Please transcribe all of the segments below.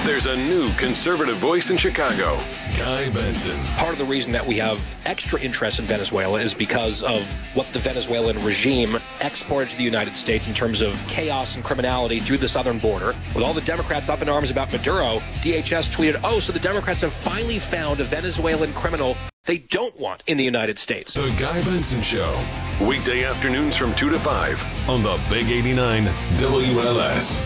There's a new conservative voice in Chicago, Guy Benson. Part of the reason that we have extra interest in Venezuela is because of what the Venezuelan regime exported to the United States in terms of chaos and criminality through the southern border. With all the Democrats up in arms about Maduro, DHS tweeted, so the Democrats have finally found a Venezuelan criminal they don't want in the United States. The Guy Benson Show. Weekday afternoons from 2 to 5 on the Big 89 WLS.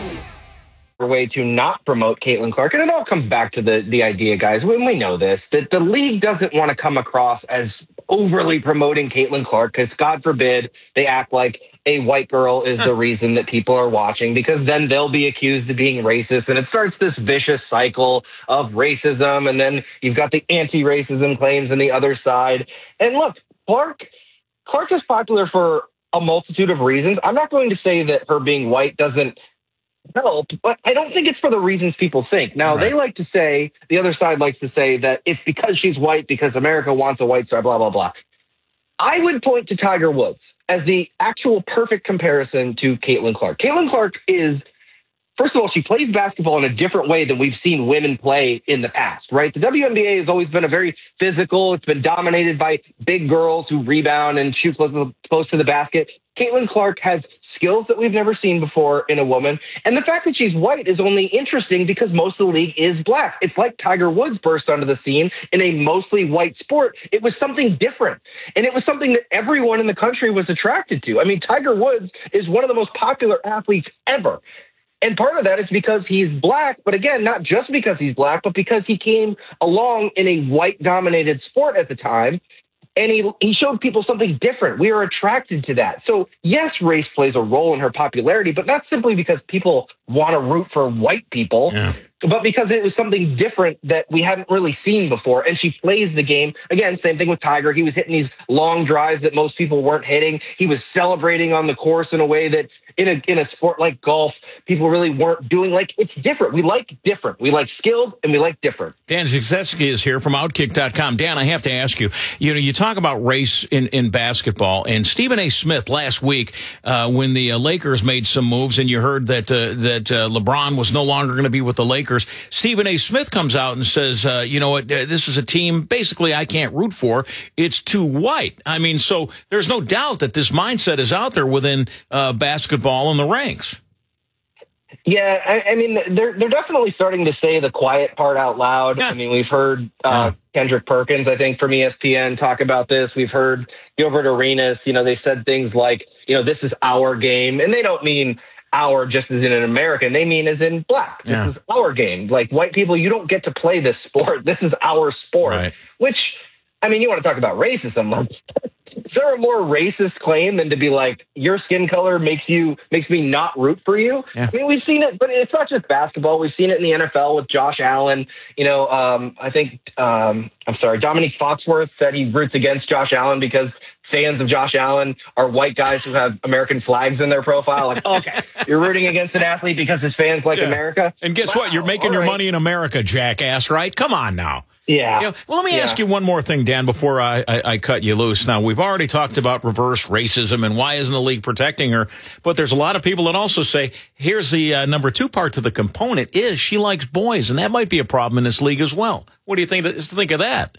Way to not promote Caitlin Clark. And it all comes back to the idea, guys, we know this, that the league doesn't want to come across as overly promoting Caitlin Clark because, God forbid, they act like a white girl is the reason that people are watching, because then they'll be accused of being racist. And it starts this vicious cycle of racism. And then you've got the anti-racism claims on the other side. And look, Clark is popular for a multitude of reasons. I'm not going to say that her being white doesn't help, but I don't think it's for the reasons people think. Now, They like to say, the other side likes to say that it's because she's white, because America wants a white star, blah, blah, blah. I would point to Tiger Woods as the actual perfect comparison to Caitlin Clark. Caitlin Clark is, first of all, she plays basketball in a different way than we've seen women play in the past, right? The WNBA has always been a very physical, it's been dominated by big girls who rebound and shoot close to the basket. Caitlin Clark has skills that we've never seen before in a woman. And the fact that she's white is only interesting because most of the league is black. It's like Tiger Woods burst onto the scene in a mostly white sport. It was something different. And it was something that everyone in the country was attracted to. I mean, Tiger Woods is one of the most popular athletes ever. And part of that is because he's black, but again, not just because he's black, but because he came along in a white-dominated sport at the time. And he showed people something different. We are attracted to that. So, yes, race plays a role in her popularity, but not simply because people want to root for white people, but because it was something different that we hadn't really seen before. And she plays the game. Again, same thing with Tiger. He was hitting these long drives that most people weren't hitting. He was celebrating on the course in a way that in a sport like golf, people really weren't doing. Like, it's different. We like different. We like skilled and we like different. Dan Zagzeski is here from Outkick.com. Dan, I have to ask you, you talk about race in basketball, and Stephen A. Smith last week, when the Lakers made some moves and you heard that LeBron was no longer going to be with the Lakers, Stephen A. Smith comes out and says, you know what, this is a team basically I can't root for. It's too white. I mean, so there's no doubt that this mindset is out there within basketball in the ranks. Yeah, I mean, they're definitely starting to say the quiet part out loud. I mean, we've heard Kendrick Perkins, I think, from ESPN talk about this. We've heard Gilbert Arenas, they said things like, this is our game. And they don't mean our just as in an American. They mean as in black. This is our game. Like, white people, you don't get to play this sport. This is our sport. Right. Which, I mean, you want to talk about racism. Is there a more racist claim than to be like, your skin color makes me not root for you? Yeah. I mean, we've seen it, but it's not just basketball. We've seen it in the NFL with Josh Allen. I think, Dominique Foxworth said he roots against Josh Allen because fans of Josh Allen are white guys who have American flags in their profile. Like, okay, you're rooting against an athlete because his fans like America? And guess what? You're making your money in America, jackass, right? Come on now. Yeah. Well, let me ask you one more thing, Dan, before I cut you loose. Now, we've already talked about reverse racism and why isn't the league protecting her? But there's a lot of people that also say, here's the number two part to the component is she likes boys, and that might be a problem in this league as well. What do you think of that?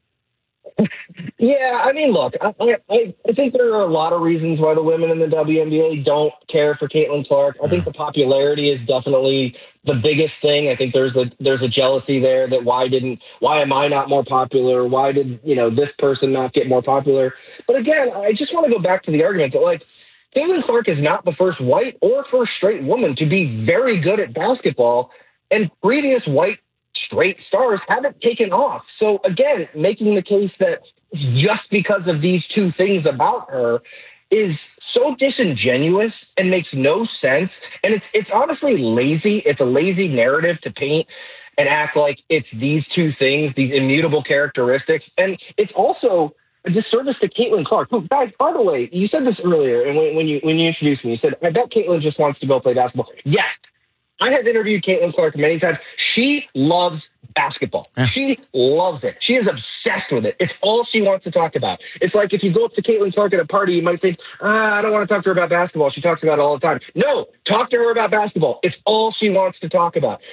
Yeah, I mean, look, I think there are a lot of reasons why the women in the WNBA don't care for Caitlin Clark. I think the popularity is definitely the biggest thing. I think there's a jealousy there that why am I not more popular? Why did, this person not get more popular? But again, I just want to go back to the argument that, like, Caitlin Clark is not the first white or first straight woman to be very good at basketball, and previous white straight stars haven't taken off. So again, making the case that just because of these two things about her is so disingenuous and makes no sense. And it's honestly lazy. It's a lazy narrative to paint and act like it's these two things, these immutable characteristics. And it's also a disservice to Caitlin Clark, who, guys, by the way, you said this earlier, and when you introduced me, you said, I bet Caitlin just wants to go play basketball. Yes. I have interviewed Caitlin Clark many times. She loves basketball. Yeah. She loves it. She is obsessed with it. It's all she wants to talk about. It's like if you go up to Caitlin Clark at a party, you might think, I don't want to talk to her about basketball. She talks about it all the time. No, talk to her about basketball. It's all she wants to talk about.